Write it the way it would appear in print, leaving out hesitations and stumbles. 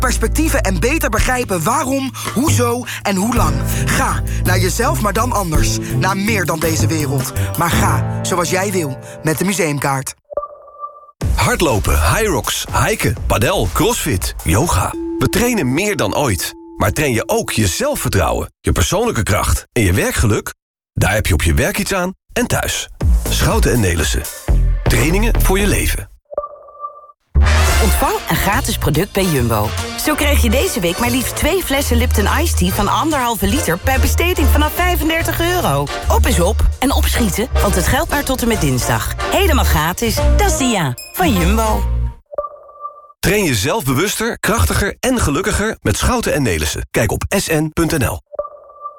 Perspectieven en beter begrijpen waarom, hoezo en hoe lang. Ga naar jezelf, maar dan anders. Naar meer dan deze wereld. Maar ga zoals jij wil met de Museumkaart. Hardlopen, Hyrox, hiken, padel, crossfit, yoga. We trainen meer dan ooit. Maar train je ook je zelfvertrouwen, je persoonlijke kracht en je werkgeluk? Daar heb je op je werk iets aan en thuis. Schouten en Nelissen. Trainingen voor je leven. Ontvang een gratis product bij Jumbo. Zo krijg je deze week maar liefst 2 flessen Lipton Ice Tea van 1,5 liter... bij besteding vanaf €35. Op is op en opschieten, want het geldt maar tot en met dinsdag. Helemaal gratis, dat is Dia van Jumbo. Train je zelf bewuster, krachtiger en gelukkiger met Schouten en Nelissen. Kijk op sn.nl.